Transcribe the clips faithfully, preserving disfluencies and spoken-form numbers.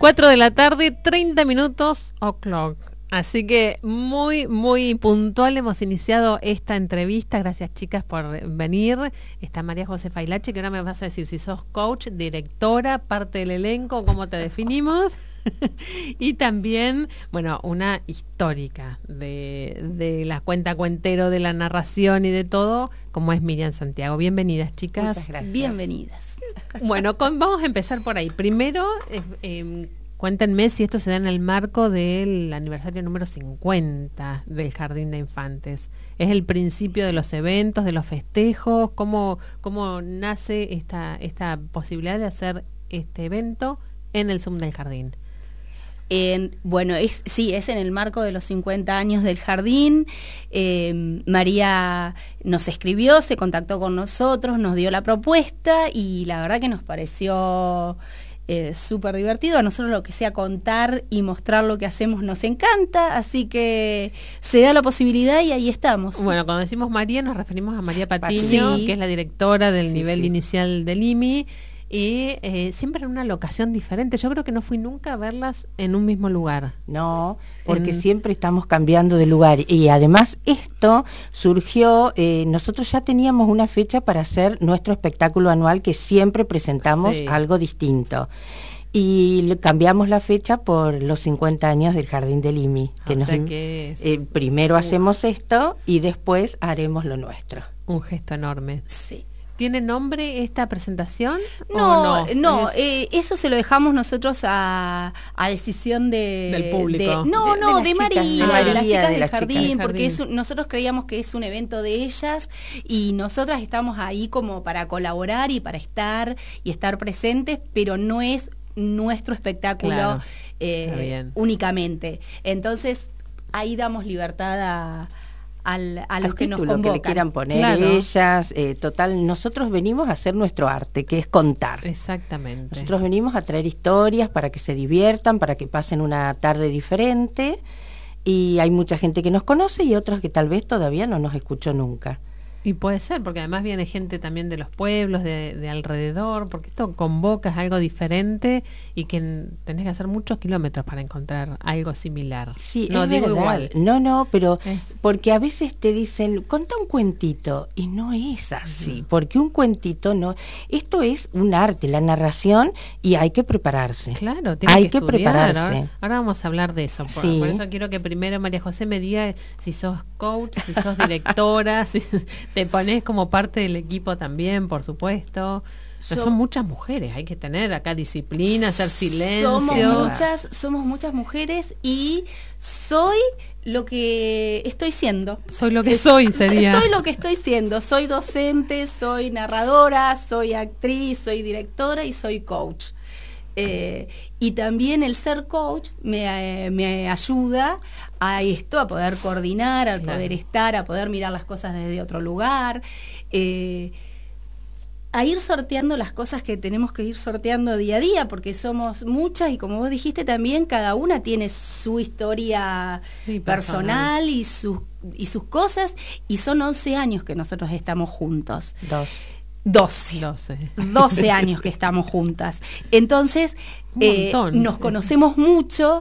cuatro de la tarde, treinta minutos o'clock. Así que muy, muy puntual hemos iniciado esta entrevista. Gracias, chicas, por venir. Está María José Failache, que ahora me vas a decir si sos coach, directora, parte del elenco, cómo te definimos. Y también, bueno, una histórica de, de la cuenta cuentero, de la narración y de todo, como es Miriam Santiago. Bienvenidas, chicas. Muchas gracias. Bienvenidas. Bueno, con, vamos a empezar por ahí. Primero, eh, eh, cuéntenme si esto se da en el marco del aniversario número cincuenta del Jardín de Infantes. ¿Es el principio de los eventos, de los festejos? ¿Cómo, cómo nace esta, esta posibilidad de hacer este evento en el Zoom del Jardín? Eh, bueno, es, sí, es en el marco de los cincuenta años del jardín. Eh, María nos escribió, se contactó con nosotros, nos dio la propuesta y la verdad que nos pareció eh, súper divertido. A nosotros lo que sea contar y mostrar lo que hacemos nos encanta, así que se da la posibilidad y ahí estamos. Bueno, cuando decimos María nos referimos a María Patiño, sí. que es la directora del sí, nivel sí. inicial del I M I. Y eh, siempre en una locación diferente. Yo creo que no fui nunca a verlas en un mismo lugar. No, porque En... siempre estamos cambiando de lugar. Y además esto surgió, eh, nosotros ya teníamos una fecha para hacer nuestro espectáculo anual, que siempre presentamos Sí. algo distinto. Y le cambiamos la fecha por los cincuenta años del Jardín del I M I. Que O nos, sea que es eh, primero uh, hacemos esto y después haremos lo nuestro. un gesto enorme. Sí. ¿Tiene nombre esta presentación? No, ¿o no? no, Es- eh, eso se lo dejamos nosotros a, a decisión de, Del público. de- no, De- no, de de, las María, chicas, de de, María, las chicas de del las chicas jardín, del porque jardín. es un- nosotros creíamos que es un evento de ellas y nosotras estamos ahí como para colaborar y para estar y estar presentes, pero no es nuestro espectáculo Claro, eh, está bien. únicamente. Entonces, ahí damos libertad a, al- a los Al que nos título convocan. que le quieran poner Claro. ellas, eh, total, nosotros venimos a hacer nuestro arte, que es contar. Exactamente. Nosotros venimos a traer historias para que se diviertan, para que pasen una tarde diferente, y hay mucha gente que nos conoce y otros que tal vez todavía no nos escuchó nunca. Y puede ser, porque además viene gente también de los pueblos, de, de alrededor, porque esto convoca es algo diferente y que n- tenés que hacer muchos kilómetros para encontrar algo similar. Sí, no es digo verdad. igual. No, no, pero Es- porque a veces te dicen, contá un cuentito, y no es así, Ujú. porque un cuentito no, esto es un arte, la narración, y hay que prepararse. Claro, tiene Hay que, que estudiar. prepararse. Ahora, ahora vamos a hablar de eso. Por, Sí. por eso quiero que primero María José me diga si sos coach, si sos directora, si te pones como parte del equipo también, por supuesto. No Yo- son muchas mujeres, hay que tener acá disciplina, hacer silencio. Somos Es verdad. muchas, somos muchas mujeres y soy lo que estoy siendo. Soy lo que soy, sería. Soy lo que estoy siendo. Soy docente, soy narradora, soy actriz, soy directora y soy coach. Eh, y también el ser coach me, eh, me ayuda a esto, a poder coordinar, a Claro. poder estar, a poder mirar las cosas desde otro lugar. Eh, a ir sorteando las cosas que tenemos que ir sorteando día a día, porque somos muchas y como vos dijiste también, cada una tiene su historia Sí, personal, personal. y, sus y sus cosas, y son once años que nosotros estamos juntos. Dos. doce. doce. doce años que estamos juntas. Entonces, Un eh, montón. nos conocemos mucho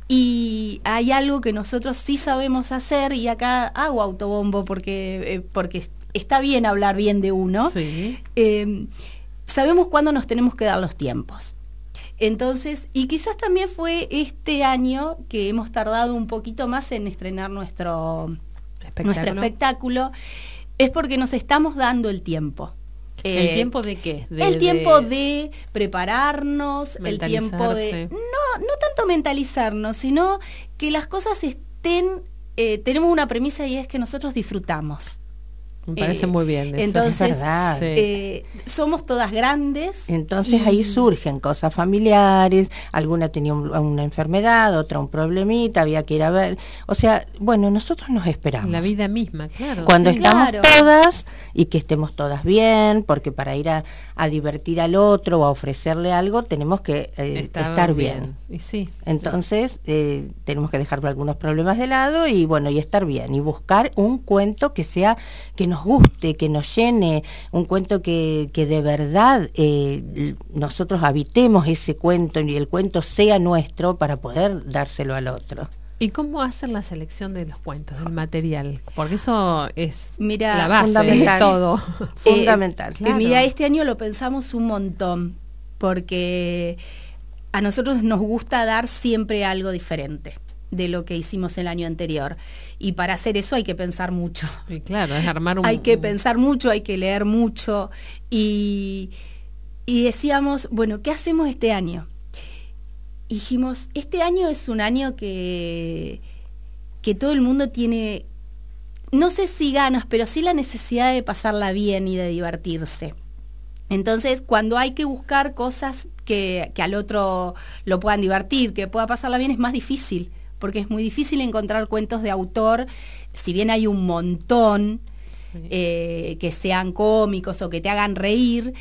y hay algo que nosotros sí sabemos hacer, y acá hago autobombo porque, eh, porque está bien hablar bien de uno. Sí. Eh, sabemos cuándo nos tenemos que dar los tiempos. Entonces, y quizás también fue este año que hemos tardado un poquito más en estrenar nuestro Espectáculo. nuestro espectáculo, es porque nos estamos dando el tiempo. ¿El Eh, tiempo de qué? De- el tiempo de- de prepararnos, el tiempo de... Mentalizarse. No, no tanto mentalizarnos, sino que las cosas estén... eh, tenemos una premisa y es que nosotros disfrutamos. Me parece eh, muy bien. eso. entonces, Es verdad. Sí. Eh, somos todas grandes. Entonces y- ahí surgen cosas familiares, alguna tenía un- una enfermedad, otra un problemita, había que ir a ver. O sea, bueno, nosotros nos esperamos. La vida misma, claro. Cuando sí. estamos Claro. todas y que estemos todas bien, porque para ir a, a divertir al otro o a ofrecerle algo tenemos que eh, estar, bien. Y sí. Entonces eh, tenemos que dejar algunos problemas de lado y bueno, y estar bien y buscar un cuento que sea que nos nos guste, que nos llene, un cuento que, que de verdad eh, nosotros habitemos ese cuento y el cuento sea nuestro para poder dárselo al otro. ¿Y cómo hacen la selección de los cuentos, del material? Porque eso es Mira, la base fundamental. de todo. Fundamental. Eh, claro. Mira, este año lo pensamos un montón, porque a nosotros nos gusta dar siempre algo diferente de lo que hicimos el año anterior. Y para hacer eso hay que pensar mucho. Y claro, es armar un... Hay que pensar mucho, hay que leer mucho. Y, y decíamos, bueno, ¿qué hacemos este año? Y dijimos, este año es un año que, que todo el mundo tiene, no sé si ganas, pero sí la necesidad de pasarla bien y de divertirse. Entonces, cuando hay que buscar cosas que, que al otro lo puedan divertir, que pueda pasarla bien, es más difícil, porque es muy difícil encontrar cuentos de autor, si bien hay un montón, sí. eh, que sean cómicos o que te hagan reír.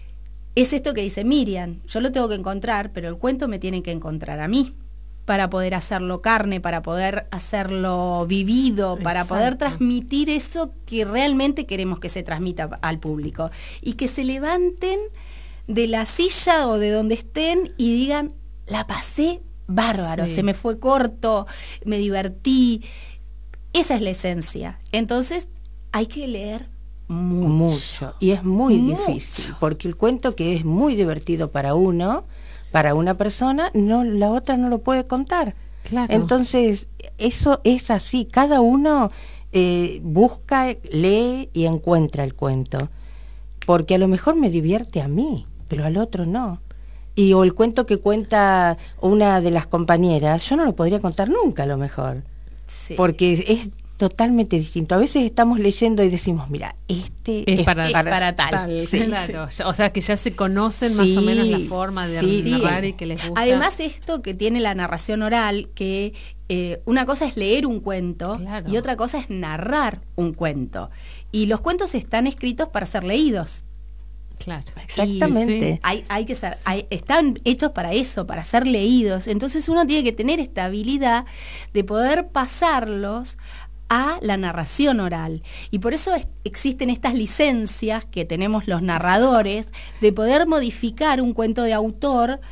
Es esto que dice Miriam, yo lo tengo que encontrar, pero el cuento me tiene que encontrar a mí, para poder hacerlo carne, para poder hacerlo vivido, Exacto. para poder transmitir eso que realmente queremos que se transmita al público. Y que se levanten de la silla o de donde estén y digan, la pasé bárbaro, sí. se me fue corto, me divertí. Esa es la esencia. Entonces, hay que leer Mucho. mucho y es muy mucho. difícil porque el cuento que es muy divertido para uno, para una persona, no, la otra no lo puede contar. Claro. Entonces eso es así, cada uno eh, busca, lee y encuentra el cuento, porque a lo mejor me divierte a mí, pero al otro no. Y o el cuento que cuenta una de las compañeras, yo no lo podría contar nunca a lo mejor, sí. porque es totalmente distinto. A veces estamos leyendo y decimos, mira, este es, es para, es para, para tal. tal Sí, claro. sí. O sea, que ya se conocen sí, más o menos la forma de sí, narrar sí. y que les gusta. Además, esto que tiene la narración oral, que eh, una cosa es leer un cuento claro. y otra cosa es narrar un cuento. Y los cuentos están escritos para ser leídos. Claro, exactamente. Sí. Hay, hay que ser, hay, están hechos para eso, para ser leídos. Entonces uno tiene que tener esta habilidad de poder pasarlos a la narración oral. Y por eso es, existen estas licencias que tenemos los narradores de poder modificar un cuento de autor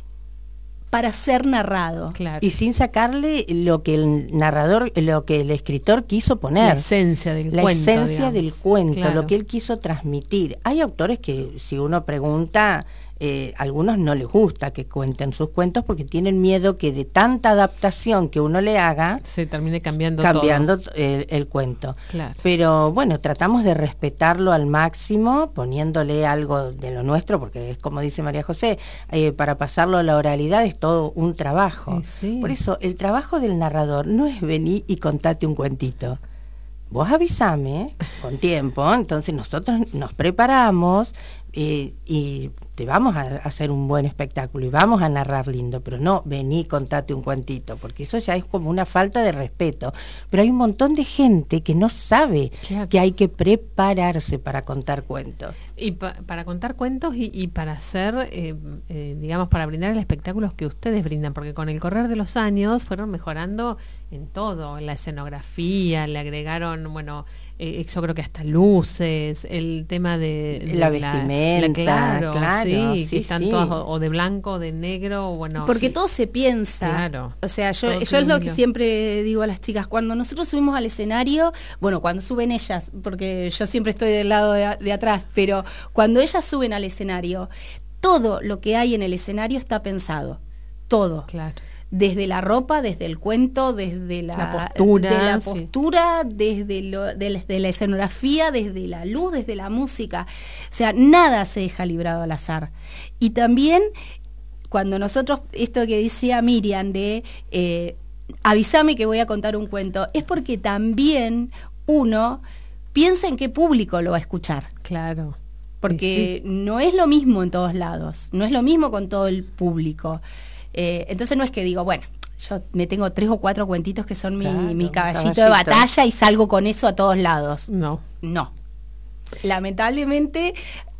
para ser narrado. Claro. Y sin sacarle lo que el narrador, lo que el escritor quiso poner. La esencia del la cuento. La esencia digamos. del cuento, Claro. lo que él quiso transmitir. Hay autores que, si uno pregunta, eh, a algunos no les gusta que cuenten sus cuentos porque tienen miedo que de tanta adaptación que uno le haga, se termine cambiando cambiando todo. El, el cuento. Claro. Pero bueno, tratamos de respetarlo al máximo, poniéndole algo de lo nuestro, porque es como dice María José, eh, para pasarlo a la oralidad es todo un trabajo. Sí. Por eso, el trabajo del narrador no es venir y contarte un cuentito. Vos avísame con tiempo, entonces nosotros nos preparamos eh, y te vamos a hacer un buen espectáculo y vamos a narrar lindo, pero no vení, contate un cuentito, porque eso ya es como una falta de respeto. Pero hay un montón de gente que no sabe claro. que hay que prepararse para contar cuentos. Y pa para contar cuentos y, y para hacer, eh, eh, digamos, para brindar el espectáculo que ustedes brindan, porque con el correr de los años fueron mejorando en todo, en la escenografía, le agregaron, bueno, eh, yo creo que hasta luces, el tema de, de la vestimenta, la, claro, claro, sí, sí, que están sí. todas o, o de blanco o de negro, bueno. Porque sí. todo se piensa. Claro. O sea, yo, yo es lo que siempre digo a las chicas, cuando nosotros subimos al escenario, bueno, cuando suben ellas, porque yo siempre estoy del lado de, de atrás, pero cuando ellas suben al escenario, todo lo que hay en el escenario está pensado, todo. Claro. Desde la ropa, desde el cuento, desde la, la postura, de la sí. postura desde, lo, de, la, de la escenografía, desde la luz, desde la música. O sea, nada se deja librado al azar. Y también, cuando nosotros, esto que decía Miriam de eh, avísame que voy a contar un cuento, es porque también uno piensa en qué público lo va a escuchar. Claro. Porque sí. no es lo mismo en todos lados, no es lo mismo con todo el público. Eh, entonces no es que digo, bueno, yo me tengo tres o cuatro cuentitos que son mi, claro, mi caballito, caballito de batalla y salgo con eso a todos lados. No. No. Lamentablemente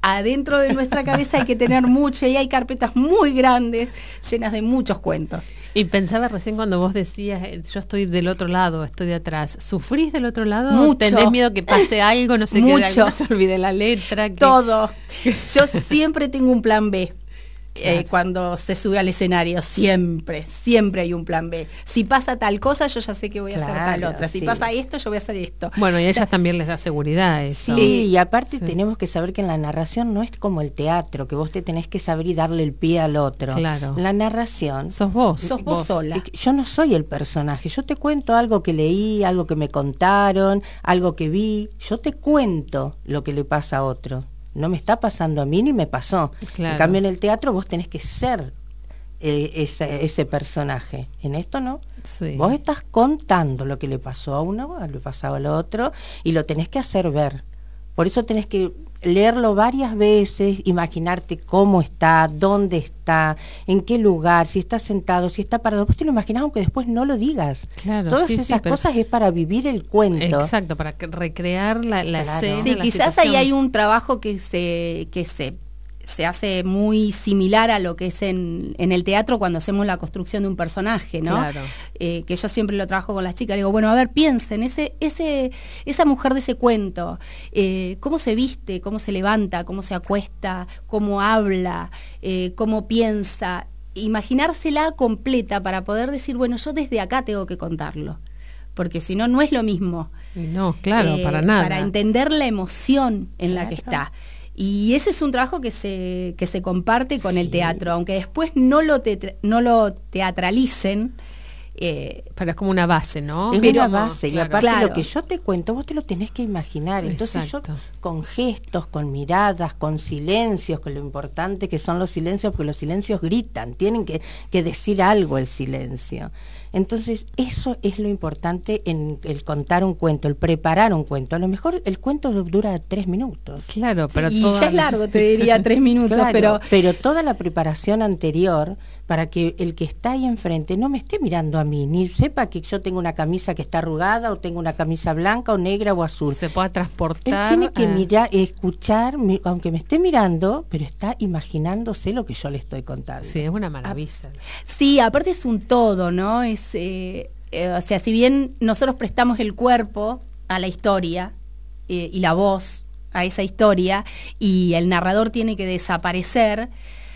adentro de nuestra cabeza hay que tener mucho, y hay carpetas muy grandes llenas de muchos cuentos. Y pensaba recién cuando vos decías, eh, yo estoy del otro lado, estoy de atrás. ¿Sufrís del otro lado? Mucho. ¿Tenés miedo que pase algo, no sé qué, de alguna se olvide la letra? Que... Todo. Yo siempre tengo un plan B. Claro. Eh, cuando se sube al escenario, siempre, siempre hay un plan B. Si pasa tal cosa, yo ya sé que voy a claro, hacer tal otra. Si sí. pasa esto, yo voy a hacer esto. Bueno, y a ellas o sea, también les da seguridad eso. Sí, y aparte sí. tenemos que saber que en la narración no es como el teatro, que vos te tenés que saber y darle el pie al otro. Claro. La narración... Sos vos. Sos vos, vos sola. Yo no soy el personaje, yo te cuento algo que leí, algo que me contaron, algo que vi. Yo te cuento lo que le pasa a otro. No me está pasando a mí ni me pasó. Claro. En cambio, en el teatro vos tenés que ser eh, ese, ese personaje. En esto no. Sí. Vos estás contando lo que le pasó a uno, le pasaba al otro, y lo tenés que hacer ver. Por eso tenés que leerlo varias veces, imaginarte cómo está, dónde está, en qué lugar, si está sentado, si está parado. Vos te lo imaginás aunque después no lo digas. Claro, Todas sí, esas sí, pero... cosas es para vivir el cuento. Exacto, para que recrear la, la Claro. escena. Sí, la quizás situación. ahí hay un trabajo que se, que se, se hace muy similar a lo que es en, en el teatro cuando hacemos la construcción de un personaje, ¿no? Claro. Eh, que yo siempre lo trabajo con las chicas, digo, bueno, a ver, piensen, ese, ese, esa mujer de ese cuento, eh, cómo se viste, cómo se levanta, cómo se acuesta, cómo habla, eh, cómo piensa, imaginársela completa para poder decir, bueno, yo desde acá tengo que contarlo. Porque si no, no es lo mismo. No, claro, eh, para nada. Para entender la emoción en Claro. la que está. Y ese es un trabajo que se, que se comparte con el teatro, aunque después no lo, te, no lo teatralicen. Eh, Pero es como una base, ¿no? Es Pero- una base, y claro. aparte Claro. lo que yo te cuento, vos te lo tenés que imaginar. Entonces Exacto. yo, con gestos, con miradas, con silencios, con lo importante que son los silencios, porque los silencios gritan, tienen que, que decir algo el silencio. Entonces eso es lo importante en el contar un cuento, el preparar un cuento. A lo mejor el cuento dura tres minutos. Claro, pero y toda ya es la- largo, te diría, tres minutos, Claro, pero... pero toda la preparación anterior para que el que está ahí enfrente no me esté mirando a mí, ni sepa que yo tengo una camisa que está arrugada o tengo una camisa blanca o negra o azul. se pueda Él transportar. tiene que a- mirar, escuchar, mi- aunque me esté mirando, pero está imaginándose lo que yo le estoy contando. Sí, es una maravilla. Sí, aparte es un todo, ¿no? Es, eh, eh, o sea, si bien nosotros prestamos el cuerpo a la historia eh, y la voz a esa historia y el narrador tiene que desaparecer,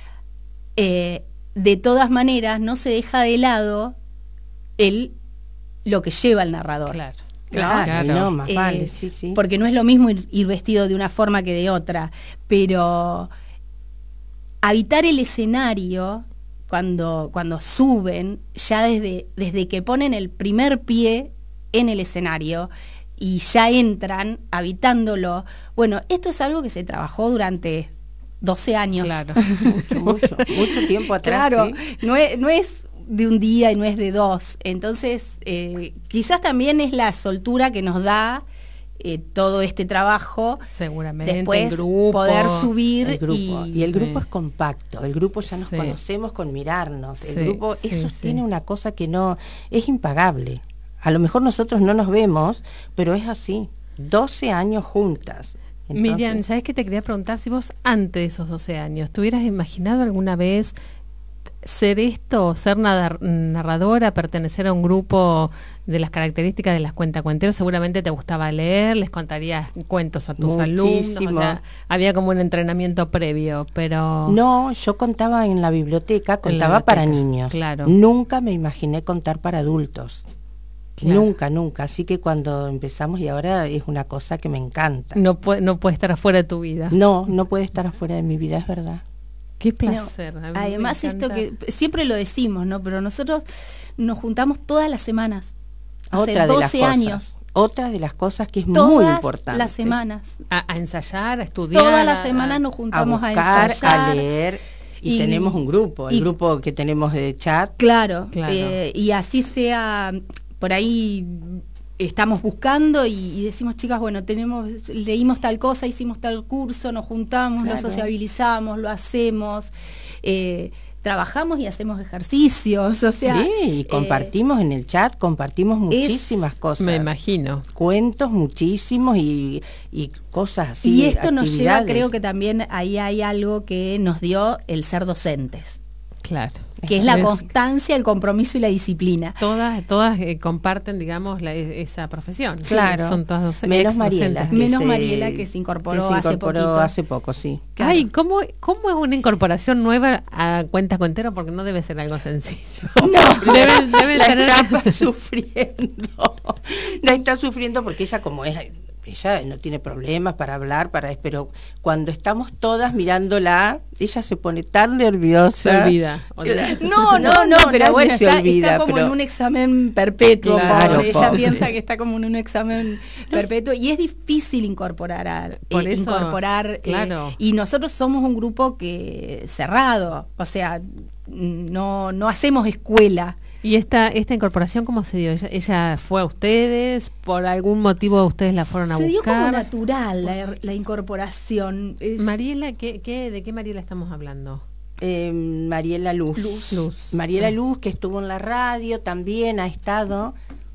eh, de todas maneras no se deja de lado el, lo que lleva el narrador. Claro. Claro, Claro. no, más Eh, vale, sí, sí. Porque no es lo mismo ir, ir vestido de una forma que de otra, pero habitar el escenario cuando, cuando suben, ya desde, desde que ponen el primer pie en el escenario y ya entran habitándolo, bueno, esto es algo que se trabajó durante doce años. Claro. mucho, mucho, mucho tiempo atrás. Claro, ¿sí? no es, no es de un día y no es de dos. Entonces, eh, quizás también es la soltura que nos da eh, todo este trabajo. Seguramente. Después el grupo, poder subir El grupo. y, Y, el grupo sí. es compacto, el grupo ya nos Sí. conocemos con mirarnos. El Sí, grupo, sí, eso sí. tiene una cosa que no, es impagable. A lo mejor nosotros no nos vemos, pero es así. doce años juntas. Entonces, Miriam, ¿sabes qué te quería preguntar? Si vos antes de esos doce años, ¿te hubieras imaginado alguna vez ser esto, ser nadar- narradora, pertenecer a un grupo de las características de las cuentacuenteros? Seguramente te gustaba leer, les contarías cuentos a tus alumnos, o Muchísimo. sea, había como un entrenamiento previo, pero... No, yo contaba en la biblioteca, En la contaba para biblioteca, niños. claro. Nunca me imaginé contar para adultos. Claro. Nunca, nunca. Así que cuando empezamos, y ahora es una cosa que me encanta. No puede, no puede estar afuera de tu vida. No, no puede estar afuera de mi vida, es verdad. Qué No, placer. a mí me además esto encanta. que siempre lo decimos, ¿no? Pero nosotros nos juntamos todas las semanas. Hace Otra de las doce cosas, años. otra de las cosas que es Todas muy importante. las semanas. A, a ensayar, a estudiar. Todas las a- semanas nos A juntamos a, buscar, ensayar. a leer, y, y- tenemos un grupo, el y- grupo que tenemos de chat. Claro, Claro. eh, y así sea, por ahí estamos buscando y, y decimos, chicas, bueno, tenemos, leímos tal cosa, hicimos tal curso, nos juntamos, Claro. lo sociabilizamos, lo hacemos. Eh, trabajamos y hacemos ejercicios, o sea... Sí, y compartimos eh, en el chat, compartimos muchísimas es, cosas. Me imagino. Cuentos muchísimos y, y cosas así. Y esto nos lleva, actividades. creo que también ahí hay algo que nos dio el ser docentes. Claro. Que es la Es- constancia, el compromiso y la disciplina. Todas, todas eh, comparten, digamos, la- esa profesión. Claro. Son todas doce- Menos ex Mariela. docentes. que Menos se- Mariela, que se incorporó que se hace incorporó poquito. hace poco, sí. Claro. Ay, ¿cómo, ¿cómo es una incorporación nueva a Cuenta Cuentero? Porque no debe ser algo sencillo. No, deben, deben la tener... está sufriendo. La está sufriendo porque ella como es, ella no tiene problemas para hablar, para pero cuando estamos todas mirándola, ella se pone tan nerviosa. Se olvida. No, no, no, pero nadie bueno, se está, olvida, está como pero- en un examen perpetuo, Claro, pobre. Ella pobre. piensa que está como en un examen perpetuo y es difícil incorporar a, Por eh, eso, incorporar eh, claro. y nosotros somos un grupo que cerrado, o sea, no no hacemos escuela. ¿Y esta, esta incorporación cómo se dio? ¿Ella, ella fue a ustedes? ¿Por algún motivo ustedes la fueron a Se dio como buscar? natural la, la incorporación. Es- Mariela, ¿qué, qué, ¿de qué Mariela estamos hablando? Eh, Mariela Luz. Luz. Luz. Mariela Ah. Luz, que estuvo en la radio, también ha estado,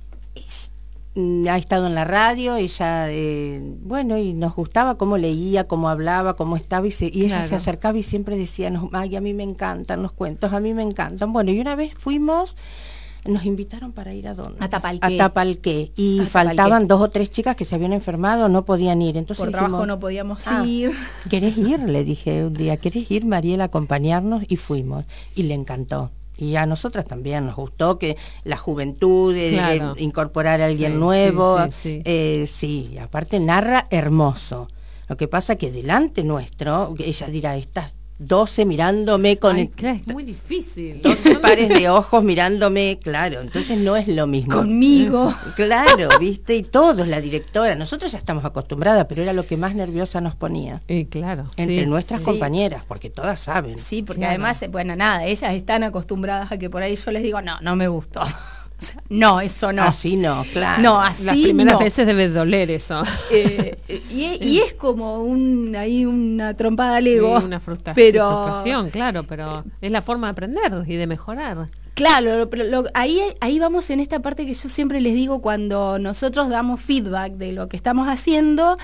mm, ha estado en la radio, ella, eh, bueno, y nos gustaba cómo leía, cómo hablaba, cómo estaba, y, se, y ella Claro. se acercaba y siempre decía, nos- ay, a mí me encantan los cuentos, a mí me encantan. Bueno, y una vez fuimos, nos invitaron para ir a dónde? A Tapalqué. A Tapalqué, y A faltaban Tapalqué. dos o tres chicas que se habían enfermado, no podían ir, entonces por dijimos, trabajo no podíamos "Ah, ir. ¿querés ir?", le dije un día, ¿querés ir, Mariela, a acompañarnos? Y fuimos, y le encantó. Y a nosotras también nos gustó que la juventud, de, Claro. de incorporar a alguien Sí, nuevo, sí, sí, sí. eh, sí, aparte narra hermoso. Lo que pasa que delante nuestro, ella dirá, estas doce mirándome con Ay, el- claro, es muy difícil. doce pares de ojos mirándome, claro, entonces no es lo mismo. Conmigo. Claro, viste, y todos, la directora, nosotros ya estamos acostumbradas, pero era lo que más nerviosa nos ponía. Y claro, Entre sí. nuestras sí. compañeras, porque todas saben. Sí, porque Claro. además, eh, bueno, nada, ellas están acostumbradas a que por ahí yo les digo, no, no me gustó. O sea, no, eso no. Así no, claro. No, así Las primeras no. veces debe doler eso. Eh, eh, y, es- y es como un ahí una trompada al ego. Sí, una frustra- pero frustración, claro, pero es la forma de aprender y de mejorar. Claro, lo- pero lo- ahí, ahí vamos en esta parte que yo siempre les digo cuando nosotros damos feedback de lo que estamos haciendo,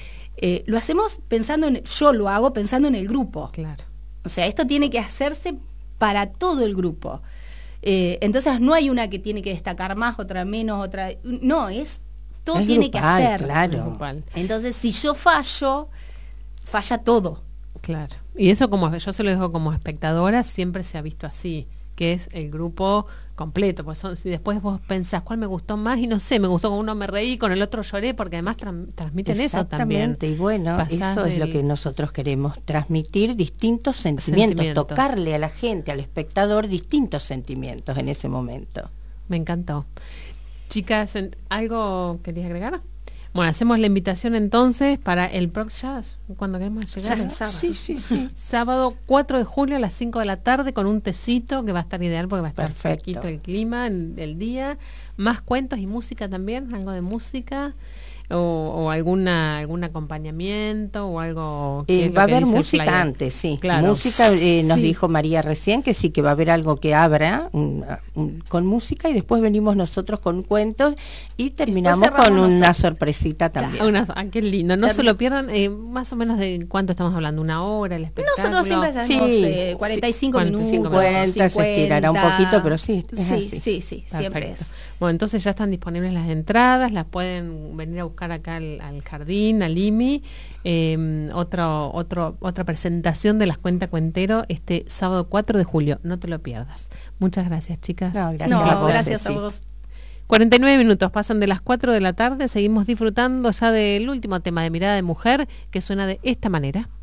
eh, lo hacemos pensando en, yo lo hago pensando en el grupo. Claro. O sea, esto tiene que hacerse para todo el grupo. Eh, entonces no hay una que tiene que destacar más, otra menos, otra... No, es todo Es tiene grupal, que hacer. claro. Grupal. Entonces, si yo fallo, falla todo. Claro. Y eso como yo se lo digo como espectadora, siempre se ha visto así, que es el grupo completo. Pues son, si después vos pensás cuál me gustó más y no sé, me gustó con uno me reí, con el otro lloré, porque además tran- transmiten eso también. Exactamente, y bueno, Pasás eso es lo del- que nosotros queremos, transmitir distintos sentimientos, Sentimientos. tocarle a la gente, al espectador, distintos sentimientos en ese momento. Me encantó. Chicas, en- ¿algo querías agregar? Bueno, hacemos la invitación entonces para el próximo, cuando queremos llegar. Ya, el sábado. Sí, sí, sí. Sábado cuatro de julio a las cinco de la tarde con un tecito que va a estar ideal porque va a estar Perfecto. fresquito el clima, en- el día. Más cuentos y música también, algo de música o, o alguna algún acompañamiento o algo. que Eh, es lo va a que haber dice el música flyer. antes, sí. Claro. Música, eh, nos Sí. dijo María recién que sí, que va a haber algo que abra un- un- con música y después venimos nosotros con cuentos y terminamos cerramos con una nosotros. sorpresita también. Una- ah, qué lindo. No Termi- se lo pierdan. Eh, más o menos de cuánto estamos hablando, una hora el espectáculo. Nosotros siempre hacemos Sí, eh, cuarenta y cinco sí, minutos, cincuenta, se estirará un poquito, pero sí, es sí, así. sí, sí, siempre Perfecto. es. Bueno, entonces ya están disponibles las entradas, las pueden venir a buscar acá al, al jardín, al I M I. Eh, otro, otro, otra presentación de las Cuenta Cuentero este sábado cuatro de julio. No te lo pierdas. Muchas gracias, chicas. No, gracias No, a vos, gracias a Ceci. vos. cuarenta y nueve minutos pasan de las cuatro de la tarde. Seguimos disfrutando ya del último tema de Mirada de Mujer que suena de esta manera.